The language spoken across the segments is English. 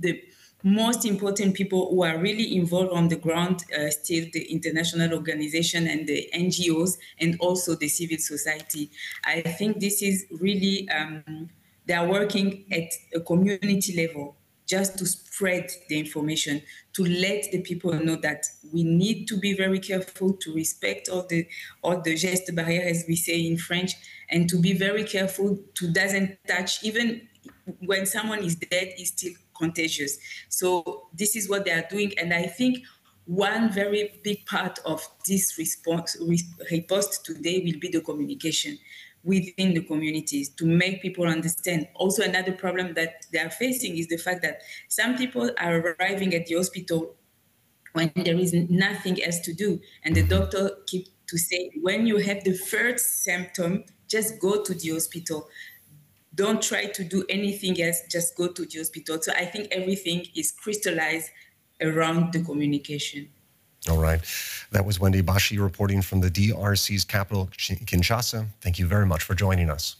the most important people who are really involved on the ground, still the international organization and the NGOs, and also the civil society. I think this is really, they are working at a community level just to spread the information, to let the people know that we need to be very careful, to respect all the gestes barrières, as we say in French, and to be very careful to doesn't touch, even when someone is dead, is still contagious. So this is what they are doing. And I think one very big part of this riposte today will be the communication within the communities to make people understand. Also, another problem that they are facing is the fact that some people are arriving at the hospital when there is nothing else to do. And the doctor keeps to say, when you have the first symptom, just go to the hospital. Don't try to do anything else, just go to the hospital. So I think everything is crystallized around the communication. All right. That was Wendy Bashi reporting from the DRC's capital, Kinshasa. Thank you very much for joining us.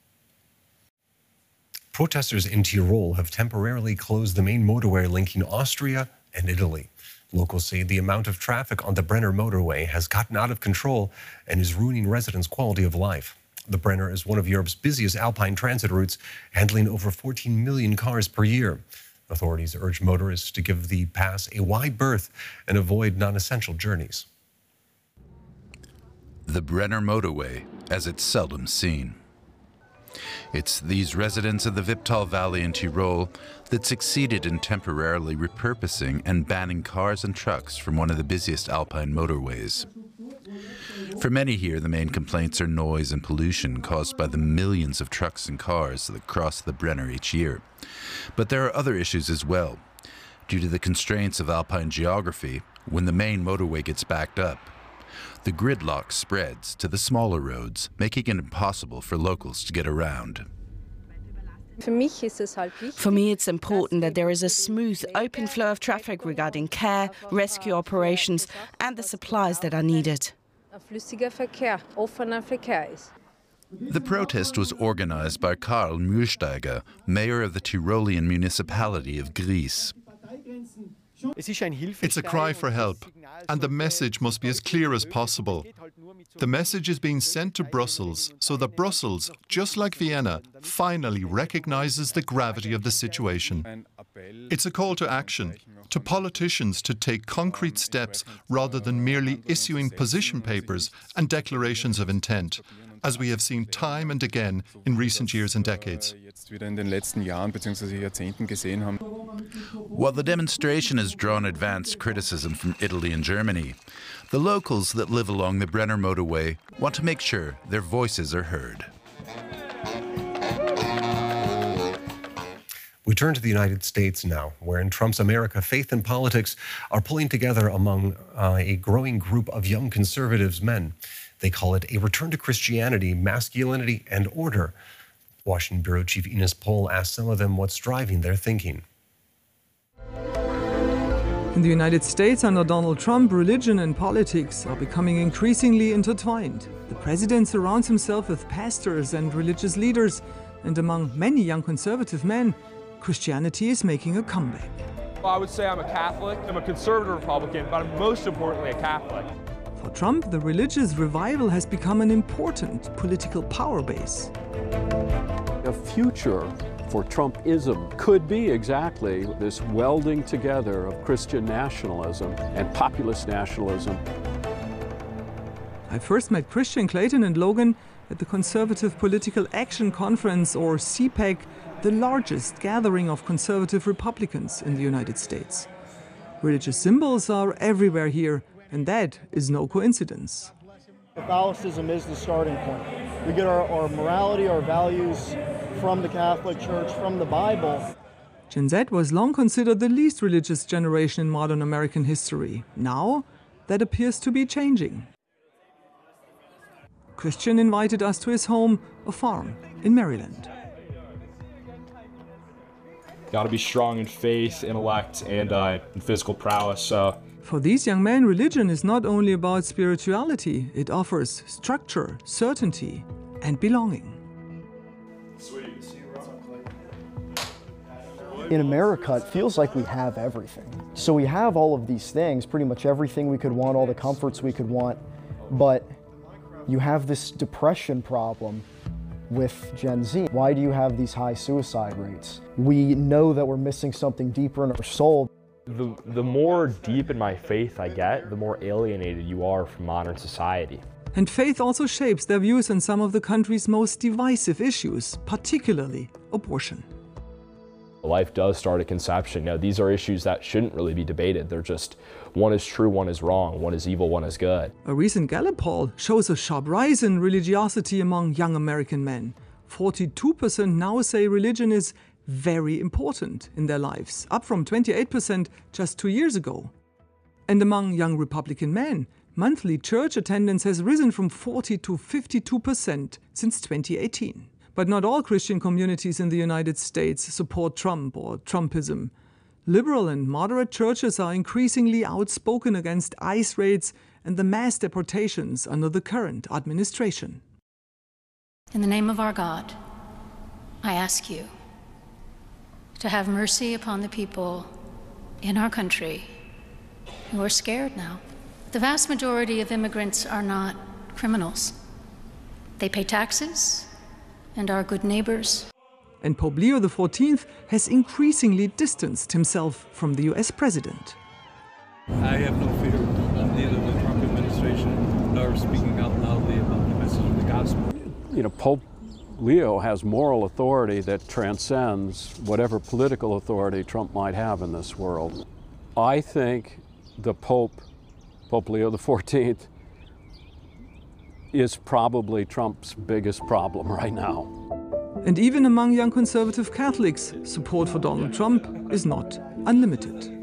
Protesters in Tyrol have temporarily closed the main motorway linking Austria and Italy. Locals say the amount of traffic on the Brenner motorway has gotten out of control and is ruining residents' quality of life. The Brenner is one of Europe's busiest alpine transit routes, handling over 14 million cars per year. Authorities urge motorists to give the pass a wide berth and avoid non-essential journeys. The Brenner motorway, as it's seldom seen. It's these residents of the Viptal Valley in Tyrol that succeeded in temporarily repurposing and banning cars and trucks from one of the busiest alpine motorways. For many here, the main complaints are noise and pollution caused by the millions of trucks and cars that cross the Brenner each year. But there are other issues as well. Due to the constraints of alpine geography, when the main motorway gets backed up, the gridlock spreads to the smaller roads, making it impossible for locals to get around. For me, it's important that there is a smooth, open flow of traffic regarding care, rescue operations, and the supplies that are needed. The protest was organized by Karl Mühlsteiger, mayor of the Tyrolean municipality of Gries. It's a cry for help, and the message must be as clear as possible. The message is being sent to Brussels so that Brussels, just like Vienna, finally recognizes the gravity of the situation. It's a call to action, to politicians to take concrete steps rather than merely issuing position papers and declarations of intent, as we have seen time and again in recent years and decades. While the demonstration has drawn advanced criticism from Italy and Germany, the locals that live along the Brenner motorway want to make sure their voices are heard. We turn to the United States now, where in Trump's America, faith and politics are pulling together among a growing group of young conservatives men. They call it a return to Christianity, masculinity, and order. Washington Bureau Chief Ines Pohl asked some of them what's driving their thinking. In the United States, under Donald Trump, religion and politics are becoming increasingly intertwined. The president surrounds himself with pastors and religious leaders, and among many young conservative men, Christianity is making a comeback. Well, I would say I'm a Catholic. I'm a conservative Republican, but I'm most importantly a Catholic. For Trump, the religious revival has become an important political power base. A future for Trumpism could be exactly this welding together of Christian nationalism and populist nationalism. I first met Christian Clayton and Logan at the Conservative Political Action Conference, or CPAC, the largest gathering of conservative Republicans in the United States. Religious symbols are everywhere here, and that is no coincidence. Catholicism is the starting point. We get our morality, our values from the Catholic Church, from the Bible. Gen Z was long considered the least religious generation in modern American history. Now, that appears to be changing. Christian invited us to his home, a farm in Maryland. Got to be strong in faith, intellect, and in physical prowess. For these young men, religion is not only about spirituality, it offers structure, certainty, and belonging. In America, it feels like we have everything. So we have all of these things, pretty much everything we could want, all the comforts we could want, but you have this depression problem with Gen Z. Why do you have these high suicide rates? We know that we're missing something deeper in our soul. The more deep in my faith I get, the more alienated you are from modern society. And faith also shapes their views on some of the country's most divisive issues, particularly abortion. Life does start at conception. Now, these are issues that shouldn't really be debated. They're just, one is true, one is wrong, one is evil, one is good. A recent Gallup poll shows a sharp rise in religiosity among young American men. 42% now say religion is very important in their lives, up from 28% just 2 years ago. And among young Republican men, monthly church attendance has risen from 40 to 52% since 2018. But not all Christian communities in the United States support Trump or Trumpism. Liberal and moderate churches are increasingly outspoken against ICE raids and the mass deportations under the current administration. In the name of our God, I ask you to have mercy upon the people in our country who are scared now. The vast majority of immigrants are not criminals. They pay taxes and are good neighbors. And Pope Leo XIV has increasingly distanced himself from the US president. I have no fear of neither the Trump administration nor speaking out loudly about the message of the gospel. You know, Pope Leo has moral authority that transcends whatever political authority Trump might have in this world. I think the Pope Leo XIV, is probably Trump's biggest problem right now. And even among young conservative Catholics, support for Donald Trump is not unlimited.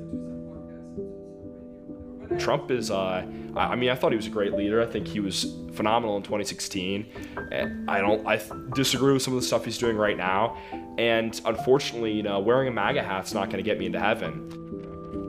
Trump is, I thought he was a great leader. I think he was phenomenal in 2016. I disagree with some of the stuff he's doing right now. And unfortunately, wearing a MAGA hat's not going to get me into heaven.